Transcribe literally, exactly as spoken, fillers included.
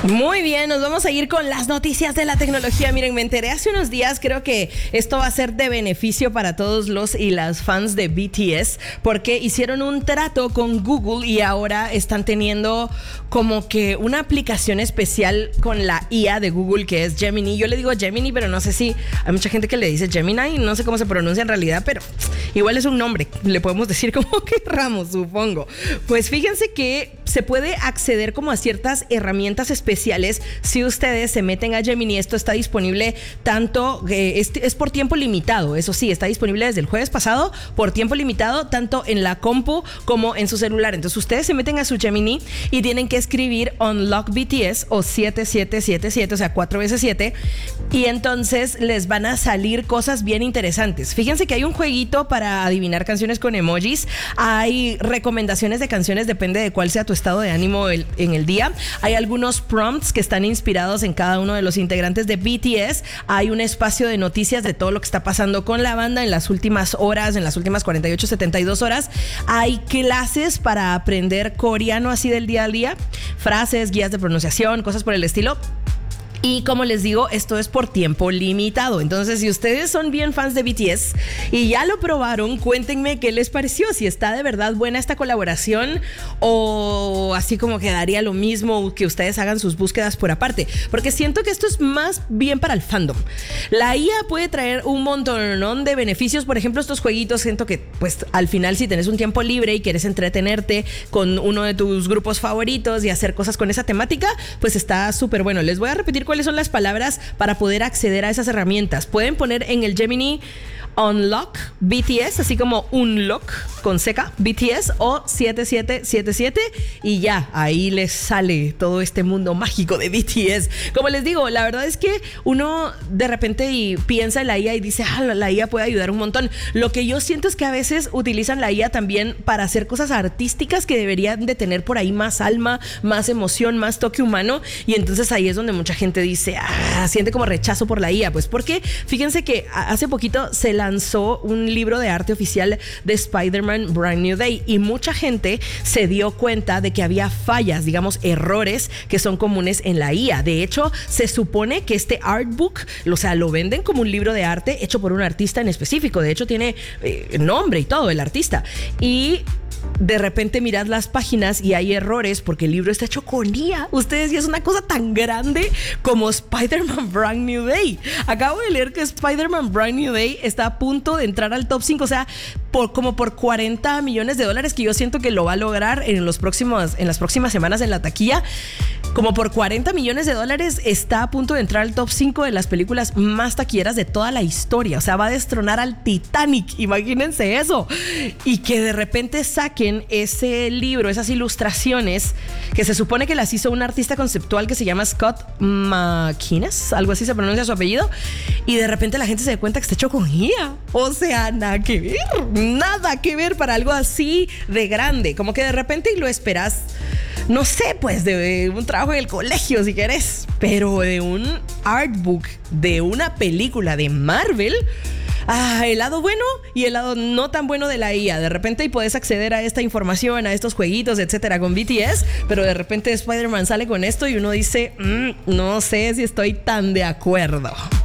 Muy bien, nos vamos a ir con las noticias de la tecnología. Miren, me enteré hace unos días, creo que esto va a ser de beneficio para todos los y las fans de B T S, porque hicieron un trato con Google y ahora están teniendo como que una aplicación especial con la I A de Google, que es Gemini. Yo le digo Gemini, pero no sé si hay mucha gente que le dice Gemini, no sé cómo se pronuncia en realidad, pero igual es un nombre, le podemos decir como querramos, supongo. Pues fíjense que se puede acceder como a ciertas herramientas especiales especiales si ustedes se meten a Gemini. Esto está disponible tanto, eh, es, es por tiempo limitado, eso sí, está disponible desde el jueves pasado por tiempo limitado, tanto en la compu como en su celular. Entonces ustedes se meten a su Gemini y tienen que escribir Unlock B T S o siete siete siete siete, o sea, cuatro veces siete, y entonces les van a salir cosas bien interesantes. Fíjense que hay un jueguito para adivinar canciones con emojis, hay recomendaciones de canciones, depende de cuál sea tu estado de ánimo el, en el día. Hay algunos prompts que están inspirados en cada uno de los integrantes de B T S. Hay un espacio de noticias de todo lo que está pasando con la banda en las últimas horas, en las últimas cuarenta y ocho, setenta y dos horas. Hay clases para aprender coreano así del día al día, frases, guías de pronunciación, cosas por el estilo. Y como les digo, esto es por tiempo limitado. Entonces, si ustedes son bien fans de B T S y ya lo probaron, cuéntenme qué les pareció, si está de verdad buena esta colaboración o así como quedaría lo mismo que ustedes hagan sus búsquedas por aparte. Porque siento que esto es más bien para el fandom. La I A puede traer un montón de beneficios. Por ejemplo, estos jueguitos, siento que pues al final si tenés un tiempo libre y quieres entretenerte con uno de tus grupos favoritos y hacer cosas con esa temática, pues está súper bueno. Les voy a repetir cuáles son las palabras para poder acceder a esas herramientas. Pueden poner en el Gemini Unlock B T S, así como Unlock con seca B T S o siete siete siete siete y ya, ahí les sale todo este mundo mágico de B T S. Como les digo, la verdad es que uno de repente y piensa en la I A y dice, ah, la I A puede ayudar un montón. Lo que yo siento es que a veces utilizan la I A también para hacer cosas artísticas que deberían de tener por ahí más alma, más emoción, más toque humano, y entonces ahí es donde mucha gente dice, ah, siente como rechazo por la I A. Pues porque fíjense que hace poquito se lanzó un libro de arte oficial de Spider-Man Brand New Day y mucha gente se dio cuenta de que había fallas, digamos errores que son comunes en la I A. De hecho, se supone que este artbook, o sea, lo venden como un libro de arte hecho por un artista en específico. De hecho, tiene eh, nombre y todo el artista. Y de repente mirad las páginas y hay errores porque el libro está hecho con I A. Ustedes, y es una cosa tan grande como Spider-Man Brand New Day. Acabo de leer que Spider-Man Brand New Day está a punto de entrar al top cinco, o sea, por, como por cuarenta millones de dólares, que yo siento que lo va a lograr en, los próximos, en las próximas semanas en la taquilla. Como por cuarenta millones de dólares está a punto de entrar al top cinco de las películas más taquilleras de toda la historia. O sea, va a destronar al Titanic, imagínense eso. Y que de repente saquen ese libro, esas ilustraciones, que se supone que las hizo un artista conceptual que se llama Scott McInnes, algo así se pronuncia su apellido, y de repente la gente se da cuenta que está hecho con I A. O sea, nada que ver, nada que ver para algo así de grande. Como que de repente lo esperas, no sé, pues de un trabajo en el colegio si querés, pero de un artbook de una película de Marvel. Ah, el lado bueno y el lado no tan bueno de la I A. De repente y puedes acceder a esta información, a estos jueguitos, etcétera, con B T S, pero de repente Spider-Man sale con esto y uno dice, mmm, no sé si estoy tan de acuerdo.